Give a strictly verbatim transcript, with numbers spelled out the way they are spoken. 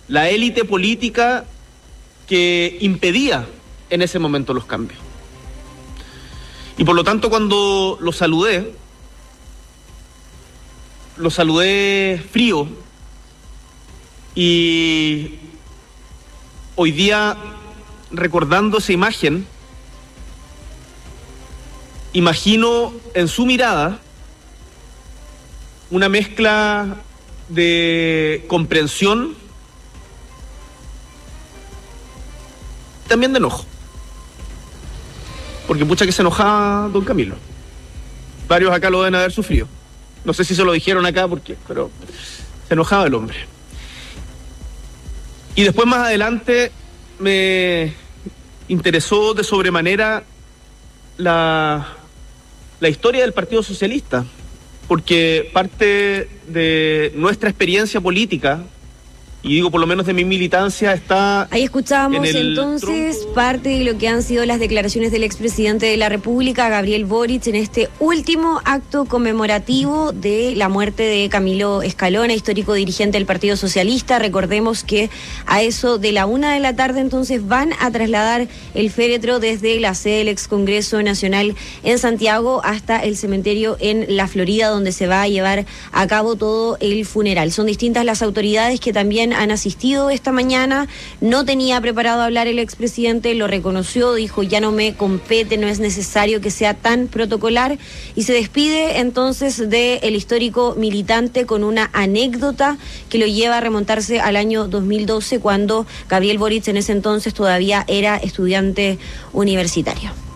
la élite política que impedía en ese momento los cambios. Y por lo tanto, cuando lo saludé, lo saludé frío, y hoy día, recordando esa imagen, imagino en su mirada una mezcla de comprensión, también de enojo. Porque pucha que se enojaba don Camilo. Varios acá lo deben haber sufrido. No sé si se lo dijeron acá, porque, pero se enojaba el hombre. Y después, más adelante, me interesó de sobremanera la, la historia del Partido Socialista, porque parte de nuestra experiencia política, y digo por lo menos de mi militancia, está... Ahí escuchábamos entonces tronco... parte de lo que han sido las declaraciones del expresidente de la República, Gabriel Boric, en este último acto conmemorativo de la muerte de Camilo Escalona, histórico dirigente del Partido Socialista. Recordemos que a eso de la una de la tarde entonces van a trasladar el féretro desde la sede del ex Congreso Nacional en Santiago hasta el cementerio en la Florida, donde se va a llevar a cabo todo el funeral. Son distintas las autoridades que también han asistido esta mañana. No tenía preparado hablar el expresidente, lo reconoció, dijo ya no me compete, no es necesario que sea tan protocolar, y se despide entonces del histórico militante con una anécdota que lo lleva a remontarse al año dos mil doce, cuando Gabriel Boric en ese entonces todavía era estudiante universitario.